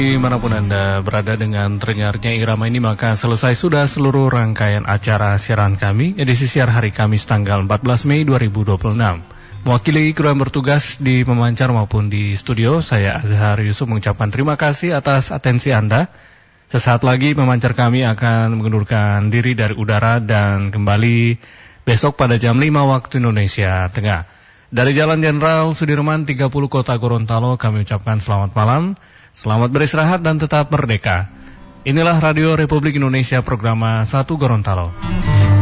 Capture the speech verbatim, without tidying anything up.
Dimanapun Anda berada dengan terdengarnya irama ini, maka selesai sudah seluruh rangkaian acara siaran kami edisi siar hari Kamis tanggal empat belas Mei dua ribu dua puluh enam. Mewakili kru yang bertugas di pemancar maupun di studio, saya Azhar Yusuf mengucapkan terima kasih atas atensi Anda. Sesaat lagi pemancar kami akan mengundurkan diri dari udara dan kembali besok pada jam lima waktu Indonesia Tengah. Dari Jalan Jenderal Sudirman tiga puluh Kota Gorontalo kami ucapkan selamat malam. Selamat beristirahat dan tetap merdeka. Inilah Radio Republik Indonesia, program satu Gorontalo.